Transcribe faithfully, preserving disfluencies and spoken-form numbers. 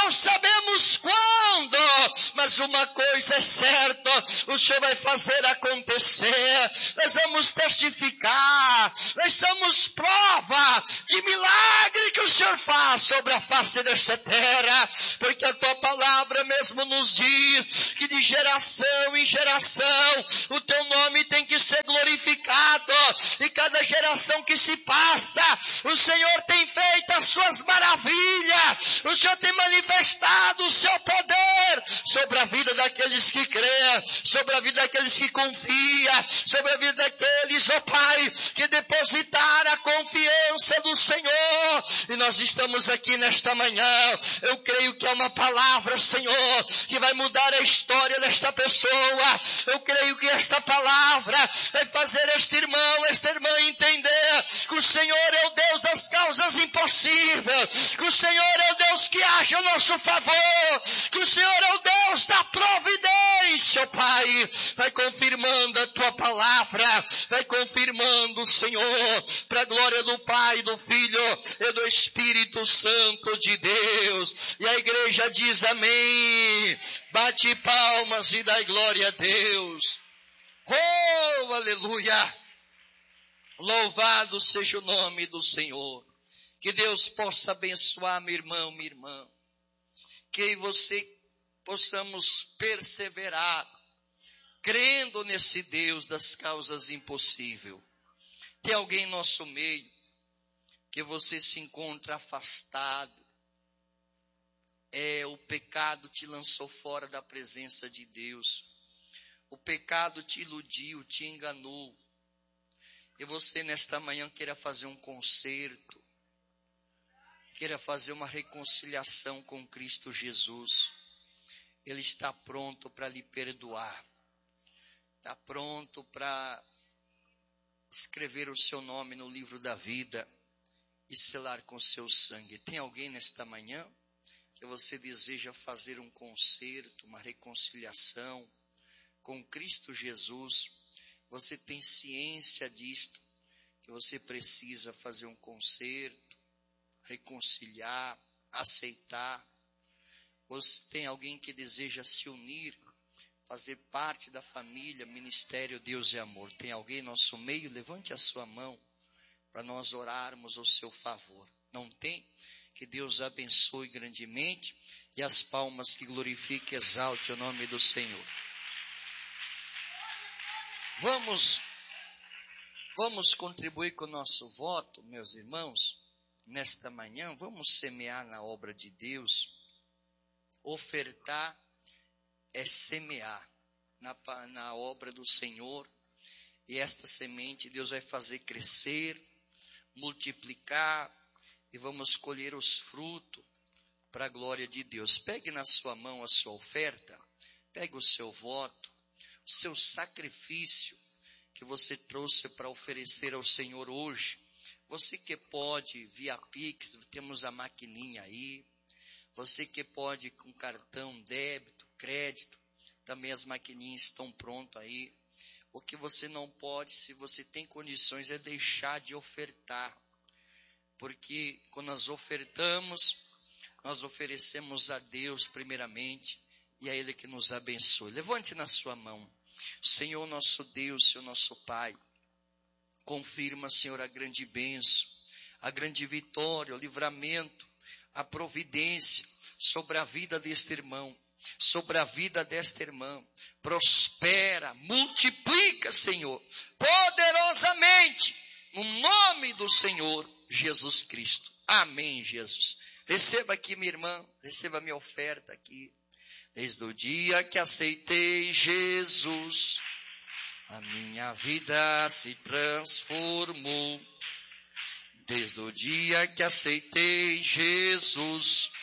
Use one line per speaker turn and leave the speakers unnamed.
não sabemos quando, mas uma coisa é certa, o Senhor vai fazer acontecer. Nós vamos testificar, nós somos prova de milagre que o Senhor faz sobre a face desta terra, porque a tua palavra mesmo nos diz que de geração em geração o teu nome tem que ser glorificado, e cada geração que se passa, o Senhor tem feito as suas maravilhas, o Senhor tem manifestado o seu poder sobre a vida daqueles que creem, sobre a vida daqueles que confiam, sobre a vida daqueles, ó Pai, que depositaram a confiança do Senhor. E nós estamos aqui nesta manhã, eu creio que é uma palavra, Senhor, que vai mudar a história desta pessoa. Eu creio que esta palavra vai fazer este irmão, esta irmã entender que o Senhor é o Deus das causas impossíveis, que o Senhor é o Deus que age a nosso favor, que o Senhor é o Deus da providência, Pai. Vai confirmando a tua palavra, vai confirmando, Senhor, para a glória do Pai, do Filho e do Espírito Santo de Deus. E a igreja diz amém. Bate palmas e dá glória a Deus. Oh, aleluia. Louvado seja o nome do Senhor. Que Deus possa abençoar meu irmão, minha irmã. Que você possamos perseverar, crendo nesse Deus das causas impossíveis. Tem alguém em nosso meio que você se encontra afastado. É, o pecado te lançou fora da presença de Deus. O pecado te iludiu, te enganou. E você nesta manhã queira fazer um conserto, queira fazer uma reconciliação com Cristo Jesus. Ele está pronto para lhe perdoar. Está pronto para escrever o seu nome no livro da vida e selar com seu sangue. Tem alguém nesta manhã que você deseja fazer um conserto, uma reconciliação com Cristo Jesus? Você tem ciência disto, que você precisa fazer um conserto, reconciliar, aceitar. Ou tem alguém que deseja se unir, fazer parte da família, ministério Deus e Amor. Tem alguém em nosso meio? Levante a sua mão para nós orarmos ao seu favor. Não tem? Que Deus abençoe grandemente e as palmas que glorifique e exalte o nome do Senhor. Vamos, vamos contribuir com o nosso voto, meus irmãos, nesta manhã. Vamos semear na obra de Deus. Ofertar é semear na, na obra do Senhor. E esta semente Deus vai fazer crescer, multiplicar, e vamos colher os frutos para a glória de Deus. Pegue na sua mão a sua oferta, pegue o seu voto, o seu sacrifício que você trouxe para oferecer ao Senhor hoje. Você que pode via Pix, temos a maquininha aí. Você que pode com cartão, débito, crédito, também as maquininhas estão prontas aí. O que você não pode, se você tem condições, é deixar de ofertar. Porque quando nós ofertamos, nós oferecemos a Deus primeiramente, e a Ele que nos abençoe. Levante na sua mão. Senhor nosso Deus, Senhor nosso Pai, confirma, Senhor, a grande bênção, a grande vitória, o livramento, a providência sobre a vida deste irmão, sobre a vida desta irmã. Prospera, multiplica, Senhor, poderosamente, no nome do Senhor Jesus Cristo. Amém, Jesus. Receba aqui, minha irmã, receba a minha oferta aqui. Desde o dia que aceitei Jesus, a minha vida se transformou. Desde o dia que aceitei Jesus,